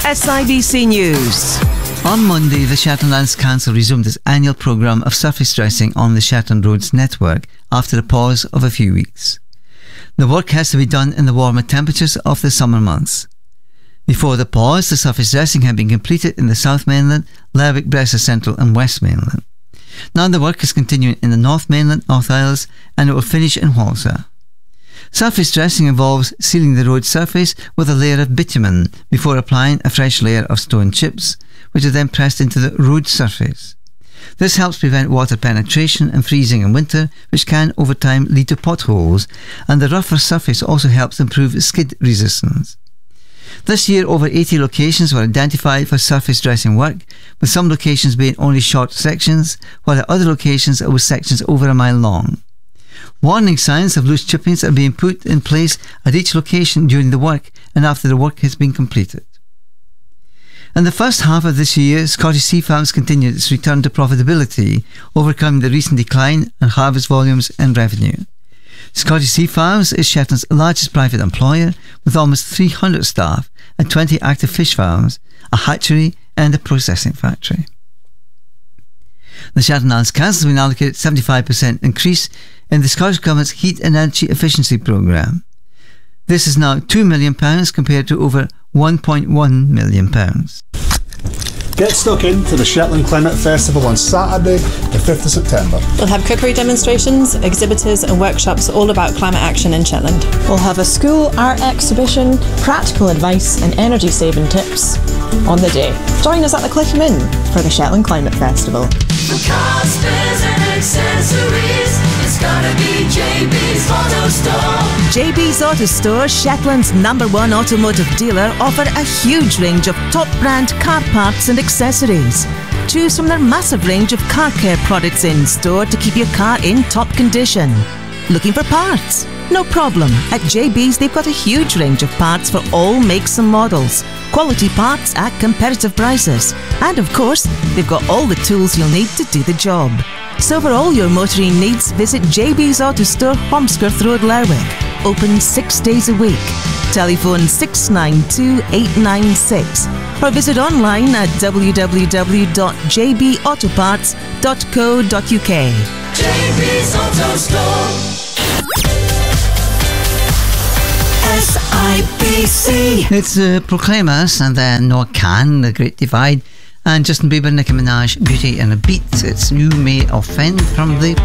SIBC News. On Monday, the Shetland Lands Council resumed its annual programme of surface dressing on the Shetland Roads network after a pause of a few weeks. The work has to be done in the warmer temperatures of the summer months. Before the pause, the surface dressing had been completed in the South Mainland, Lerwick, Brecon Central and West Mainland. Now the work is continuing in the North Mainland, North Isles, and it will finish in Walsall. Surface dressing involves sealing the road surface with a layer of bitumen before applying a fresh layer of stone chips, which are then pressed into the road surface. This helps prevent water penetration and freezing in winter, which can over time lead to potholes, and the rougher surface also helps improve skid resistance. This year, over 80 locations were identified for surface dressing work, with some locations being only short sections, while at other locations it was sections over a mile long. Warning signs of loose chippings are being put in place at each location during the work and after the work has been completed. In the first half of this year, Scottish Sea Farms continued its return to profitability, overcoming the recent decline in harvest volumes and revenue. Scottish Sea Farms is Shetland's largest private employer, with almost 300 staff and 20 active fish farms, a hatchery and a processing factory. The Shetland Lands Council has been allocated 75% increase in the Scottish Government's Heat and Energy Efficiency Programme. This is now £2 million compared to over £1.1 million. Get stuck into the Shetland Climate Festival on Saturday, the 5th of September. We'll have cookery demonstrations, exhibitors and workshops all about climate action in Shetland. We'll have a school art exhibition, practical advice and energy saving tips on the day. Join us at the Cliff Inn for the Shetland Climate Festival. For cars, spares and accessories, it's gotta be JB's Auto Store. JB's Auto Store, Shetland's #1 automotive dealer, offer a huge range of top brand car parts and accessories. Choose from their massive range of car care products in store to keep your car in top condition. Looking for parts? No problem. At JB's they've got a huge range of parts for all makes and models. Quality parts at competitive prices. And of course, they've got all the tools you'll need to do the job. So for all your motoring needs, visit JB's Auto Store, Holmskirth Road, Lerwick. Open 6 days a week. Telephone 692 896 or visit online at www.jbautoparts.co.uk. JB's Auto Store. SIBC. It's the Proclaimers and then Noah Kahan, The Great Divide, and Justin Bieber, Nicki Minaj, Beauty and a Beat. It's You May Offend from the